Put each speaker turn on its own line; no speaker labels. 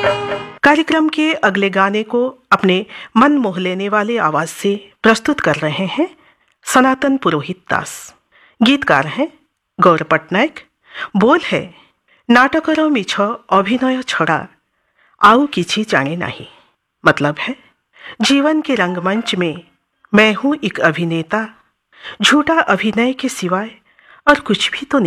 कार्यक्रम के अगले गाने को अपने मन मोह लेने वाले आवाज से प्रस्तुत कर रहे हैं सनातन पुरोहित दास। गीतकार हैं गौर पटनायक। बोल है नाटकर मिछ अभिनय छड़ा आउ किछि जाने नहीं। मतलब है जीवन के रंगमंच में मैं हूं एक अभिनेता, झूठा अभिनय के सिवाय और कुछ भी तो